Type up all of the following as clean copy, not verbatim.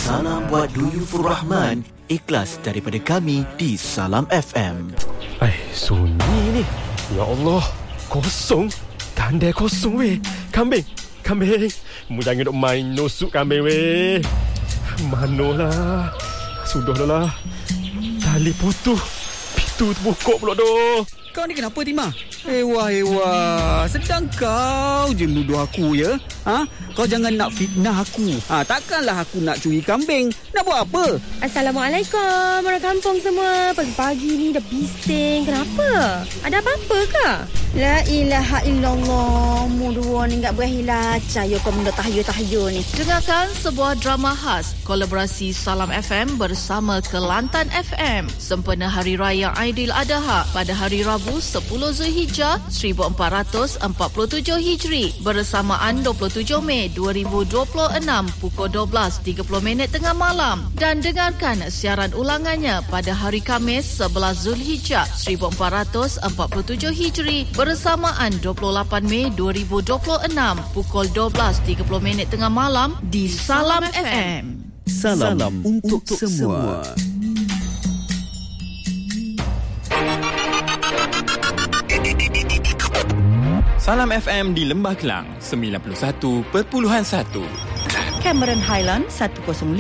Salam buat Duyufur Rahman, ikhlas daripada kami di Salam FM. Sunyi ni. Ya Allah, kosong. Tandai kosong weh. Kambing. Mu jangan duk main nusuk kambing weh. Manolah. Sudahlah. Tali putus. Pintu terbuka pula doh. Kau ni kenapa, Timah? Ewa, sedang kau je nuduh aku ya? Kau jangan nak fitnah aku. Takkanlah aku nak curi kambing. Nak buat apa? Assalamualaikum orang kampung semua. Pagi-pagi ni dah bising. Kenapa? Ada apa-apa ke? La ilaha illallah. Mu dua ni tak berakhir cahaya kau benda tahayul ni. Dengarkan sebuah drama khas kolaborasi Salam FM bersama Kelantan FM sempena Hari Raya Aidiladha pada hari Rabu 10 Zulhijjah 1447 Hijri bersamaan 27 Mei 2026 pukul 12.30 tengah malam, dan dengarkan siaran ulangannya pada hari Khamis 11 Zulhijjah 1447 Hijri bersamaan 28 Mei 2026 pukul 12.30 tengah malam di Salam FM. Salam untuk semua. Salam FM di Lembah Kelang 91.1, Cameron Highland 105.1,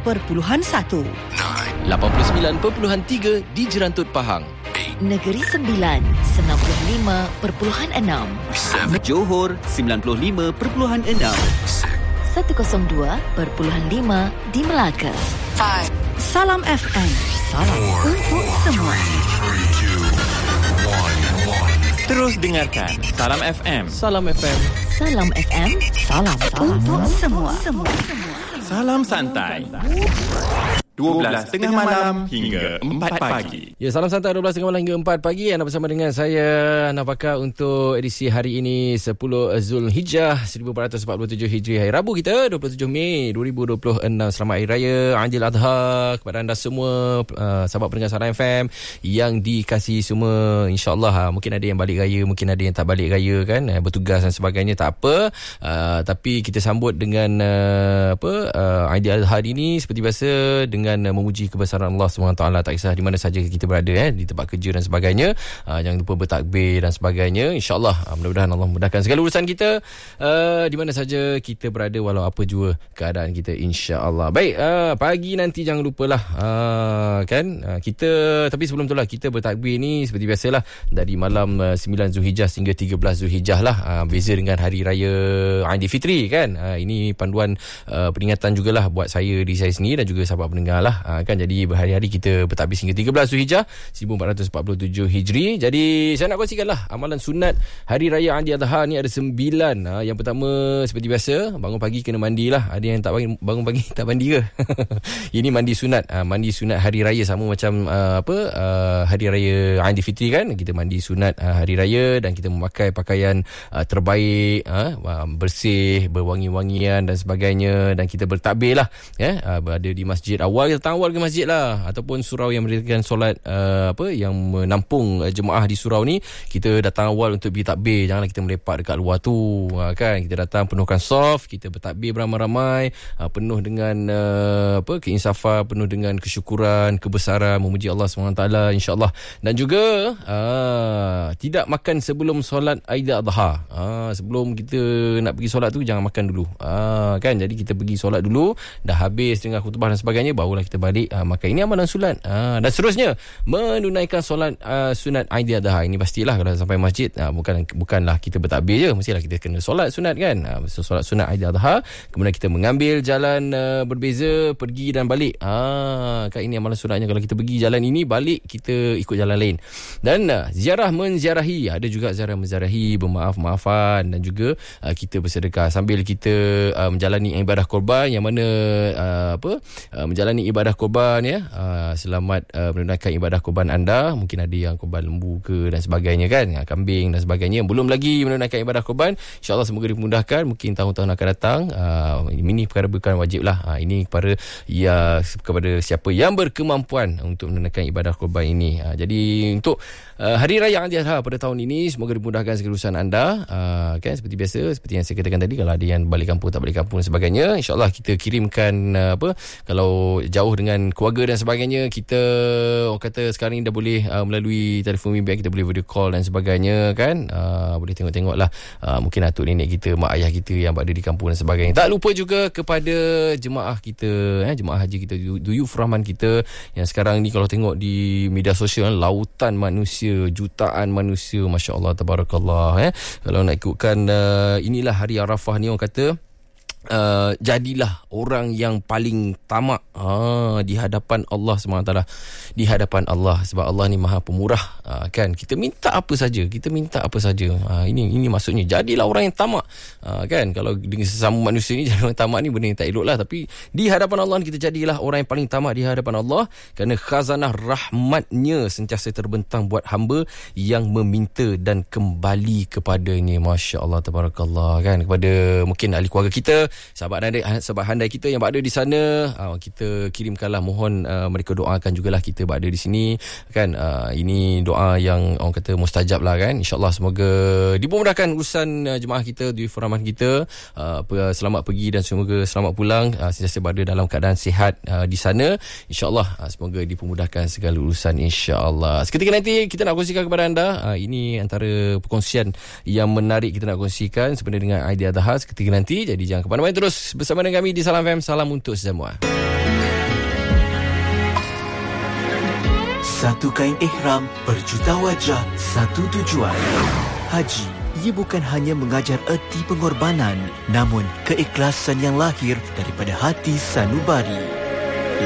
89.3 di Jerantut Pahang, Negeri Sembilan 95.6, Johor 95.6, 102.5 di Melaka. Salam FM, salam untuk semua. Terus dengarkan Salam FM. Salam FM. Salam FM, salam untuk semua. Salam santai 12 tengah malam hingga 4 pagi. Ya, salam santai 12 tengah malam hingga 4 pagi. Anda bersama dengan saya, Hana Pakar, untuk edisi hari ini 10 Zulhijjah 1447 Hijri, hari Rabu kita 27 Mei 2026. Selamat Hari Raya Aidiladha kepada anda semua, sahabat pendengar Salam FM yang dikasihi semua. InsyaAllah mungkin ada yang balik raya, mungkin ada yang tak balik raya kan, bertugas dan sebagainya, tak apa. Tapi kita sambut dengan Aidiladha ini seperti biasa dengan memuji kebesaran Allah SWT, tak kisah di mana saja kita berada, di tempat kerja dan sebagainya. Jangan lupa bertakbir dan sebagainya. InsyaAllah mudah-mudahan Allah mudahkan segala urusan kita di mana saja kita berada, walau apa jua keadaan kita, insyaAllah. Baik, pagi nanti jangan lupalah kita, tapi sebelum itulah kita bertakbir ni seperti biasalah dari malam 9 Zulhijjah hingga 13 Zulhijjah lah. Beza dengan hari raya Aidilfitri kan. Ini panduan peringatan jugalah buat saya, diri saya sendiri dan juga sahabat pendengar lah, kan. Jadi berhari-hari kita bertakbir hingga 13 Zulhijjah 1447 Hijri. Jadi saya nak kongsikan lah amalan sunat Hari Raya Aidiladha ni ada 9. Yang pertama seperti biasa, bangun pagi kena mandi lah. Ada yang tak bangun pagi tak mandi ke? Ini mandi sunat. Mandi sunat hari raya sama macam Hari Raya Aidilfitri kan. Kita mandi sunat hari raya dan kita memakai pakaian terbaik, bersih, berwangi-wangian dan sebagainya, dan kita bertakbir lah, berada di masjid awal. Kita datang awal ke masjid lah, ataupun surau yang mendirikan solat yang menampung jemaah di surau ni, kita datang awal untuk pergi takbir. Janganlah kita melepak dekat luar tu kan. Kita datang penuhkan saf, kita bertakbir beramai-ramai, penuh dengan keinsafan, penuh dengan kesyukuran, kebesaran, memuji Allah SWT, insyaAllah. Dan juga tidak makan sebelum solat Aidiladha. Sebelum kita nak pergi solat tu jangan makan dulu, kan. Jadi kita pergi solat dulu, dah habis dengan khutbah dan sebagainya, barulah kita balik makan. Ini amalan sunat. Dan seterusnya menunaikan solat sunat Aidiladha. Ini pastilah kalau sampai masjid, bukanlah kita bertakbir je, mestilah kita kena solat sunat kan. Solat sunat Aidiladha, kemudian kita mengambil jalan berbeza, pergi dan balik. Kan ini amalan sunatnya. Kalau kita pergi jalan ini, balik kita ikut jalan lain. Dan ziarah menziarahi, ada juga ziarah menziarahi, bermaaf-maafan, dan juga kita bersedekah sambil kita menjalani ibadah korban, yang mana menjalani ibadah korban ya. Selamat menunaikan ibadah korban anda. Mungkin ada yang korban lembu ke dan sebagainya kan, kambing dan sebagainya. Belum lagi menunaikan ibadah korban, insya-Allah semoga dimudahkan. Mungkin tahun-tahun akan datang. Ini perkara bukan wajib lah. Ini kepada siapa yang berkemampuan untuk menunaikan ibadah korban ini. Jadi untuk Hari Raya Aidilha pada tahun ini, semoga dimudahkan segala urusan anda. Kan seperti biasa, seperti yang saya katakan tadi, kalau ada yang balik kampung tak balik kampung dan sebagainya, insya-Allah kita kirimkan kalau jauh dengan keluarga dan sebagainya, kita orang kata sekarang ni dah boleh melalui telefon bimbit, kita boleh video call dan sebagainya kan. Boleh tengok-tengok lah mungkin atuk nenek kita, mak ayah kita yang berada di kampung dan sebagainya. Tak lupa juga kepada jemaah kita, jemaah haji kita, Duyuf Rahman kita yang sekarang ni kalau tengok di media sosial, lautan manusia, jutaan manusia, masya-Allah, tabarakallah. Kalau nak ikutkan inilah hari Arafah ni, orang kata jadilah orang yang paling tamak di hadapan Allah SWT, di hadapan Allah, sebab Allah ni Maha Pemurah kan. Kita minta apa saja, ini maksudnya jadilah orang yang tamak kan. Kalau dengan sesama manusia ni jadi orang tamak ni benda yang tak elok lah, tapi di hadapan Allah kita jadilah orang yang paling tamak di hadapan Allah, kerana khazanah rahmatnya sentiasa terbentang buat hamba yang meminta dan kembali kepadanya. Masya-Allah, tabarakallah kan. Kepada mungkin ahli keluarga kita, sahabat handai kita yang berada di sana, kita kirimkanlah, mohon mereka doakan jugalah kita berada di sini kan. Ini doa yang orang kata mustajab lah kan. InsyaAllah semoga dimudahkan urusan jemaah kita, Duyuf Rahman kita, selamat pergi dan semoga selamat pulang, sentiasa berada dalam keadaan sihat di sana. InsyaAllah semoga dipermudahkan segala urusan, insyaAllah. Seketika nanti kita nak kongsikan kepada anda, ini antara perkongsian yang menarik kita nak kongsikan sebenarnya dengan Aidilha seketika nanti. Jadi jangan ke mana-mana, terus bersama dengan kami di Salam FM. Salam untuk semua. Satu kain ihram, berjuta wajah, satu tujuan. Haji, ia bukan hanya mengajar erti pengorbanan, namun keikhlasan yang lahir daripada hati sanubari.